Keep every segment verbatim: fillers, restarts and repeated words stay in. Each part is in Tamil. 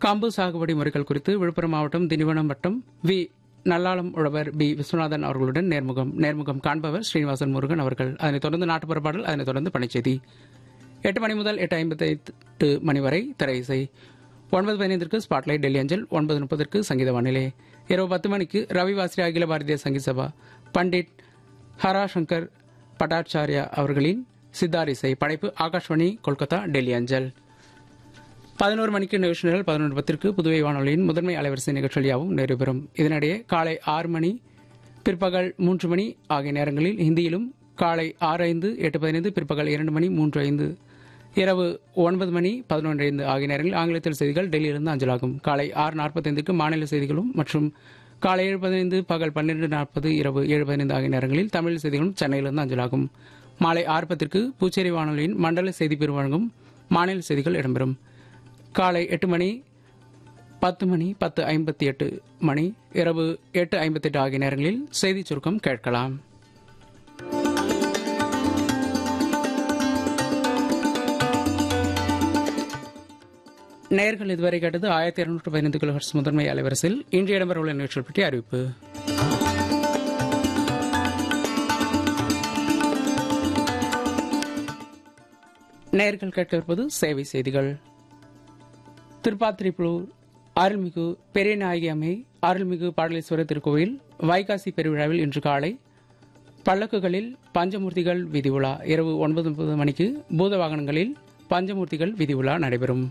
காம்பு சாகுபடி முறைகள் குறித்து விழுப்புரம் மாவட்டம் திண்டிவனம் வட்டம் வி நல்லாளம் உழவர் பி விஸ்வநாதன் அவர்களுடன் நேர்முகம் நேர்முகம் காண்பவர் ஸ்ரீனிவாசன் முருகன் அவர்கள். அதனைத் தொடர்ந்து நாட்டுப்புற பாடல், அதனைத் தொடர்ந்து பணிச்செய்தி. எட்டு மணி முதல் எட்டு ஐம்பத்தி எட்டு மணி வரை திரை இசை. ஒன்பது பதினைந்திற்கு ஸ்பாட்லைட் டெல்லி அஞ்சல். ஒன்பது முப்பதற்கு சங்கீத வானிலை. இரவு பத்து மணிக்கு ரவிவாஸ்ரீ அகில பாரதிய சங்கீத சபா பண்டிட் ஹராசங்கர் பட்டாச்சாரியா அவர்களின் சித்தார் இசை. படைப்பு ஆகாஷ்வாணி கொல்கத்தா டெல்லி அஞ்சல். பதினோரு மணிக்கு நிகழ்ச்சி நிரல். பதினொன்று பத்திற்கு புதுவை வானொலியின் முதன்மை அலைவரிசை நிகழ்ச்சிகள் யாவும் நிறைவுபெறும். இதனிடையே காலை ஆறு மணி, பிற்பகல் மூன்று மணி ஆகிய நேரங்களில் ஹிந்தியிலும், காலை ஆறு ஐந்து, எட்டு பதினைந்து, பிற்பகல் இரண்டு மணி, மூன்று ஐந்து, இரவு ஒன்பது மணி, பதினொன்று ஐந்து ஆகிய நேரங்களில் ஆங்கிலத்தில் செய்திகள் டெல்லியிலிருந்து அஞ்சலாகும். காலை ஆறு நாற்பத்தைந்துக்கு மாநில செய்திகளும் மற்றும் காலை ஏழு பதினைந்து, பகல் பன்னிரண்டு நாற்பது, இரவு ஏழு பதினைந்து ஆகிய நேரங்களில் தமிழ் செய்திகளும் சென்னையிலிருந்து அஞ்சலாகும். மாலை ஆறு பத்திற்கு புதுச்சேரி வானொலியின் மண்டல செய்திப்பிரிவு வழங்கும் மாநில செய்திகள் இடம்பெறும். காலை எட்டு மணி, பத்து மணி, பத்து ஐம்பத்தி எட்டு மணி, இரவு எட்டு ஐம்பத்தி எட்டு ஆகிய நேரங்களில் செய்திச் சுருக்கம் கேட்கலாம். நேயர்கள் இதுவரை கேட்டது ஆயிரத்தி இருநூற்று பதினைந்து கிலோஹெர்ட்ஸ் முதன்மை அலைவரிசையில் இன்று இடம்பெறவுள்ள நிகழ்ச்சிகள் பற்றி அறிவிப்பு. நேயர்கள் கேட்கிருப்பது சேவை செய்திகள். திருப்பாத்திரிப்புலூர் அருள்மிகு பெரியநாயகி அம்மை அருள்மிகு பாடலீஸ்வரர் திருக்கோவில் வைகாசி பெருவிழாவில் இன்று காலை பல்லக்குகளில் பஞ்சமூர்த்திகள் வீதி உலா. இரவு ஒன்பது முப்பது மணிக்கு பூத வாகனங்களில் பஞ்சமூர்த்திகள் வீதி உலா நடைபெறும்.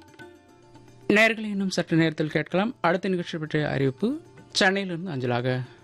நேயர்களை இன்னும் சற்று நேரத்தில் கேட்கலாம். அடுத்த நிகழ்ச்சி பற்றிய அறிவிப்பு சென்னையிலிருந்து அஞ்சலாக.